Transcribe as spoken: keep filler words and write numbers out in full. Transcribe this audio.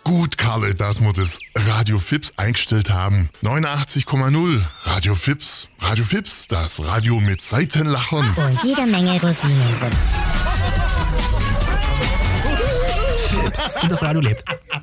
Gut, Karle, dass wir das Radio Fips eingestellt haben. neunundachtzig Komma null Radio Fips. Radio Fips, das Radio mit Seitenlachern. Und jede Menge Rosinen drin. Fips. Und das Radio lebt.